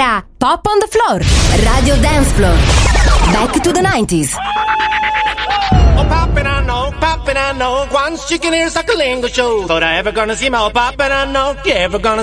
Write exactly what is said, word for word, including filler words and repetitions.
era Pop on the Floor. Radio Dance Floor. Back to the nineties. Oh, poppin', I know, poppin', I know. Once chicken ears like a lingo show. Thought I ever gonna see my oh, poppin', I know. You ever gonna